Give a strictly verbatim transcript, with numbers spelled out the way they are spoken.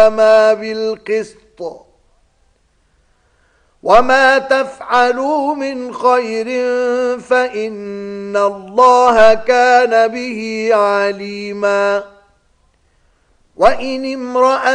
ما بالقسط وما تفعلوا من خير فإن الله كان به عليما. وإن امرأة